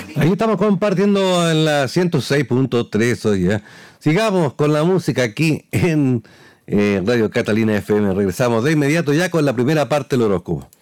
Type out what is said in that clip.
Ahí estamos compartiendo en la 106.3 hoy, ¿eh? Sigamos con la música aquí en Radio Catalina FM. Regresamos de inmediato ya con la primera parte del horóscopo.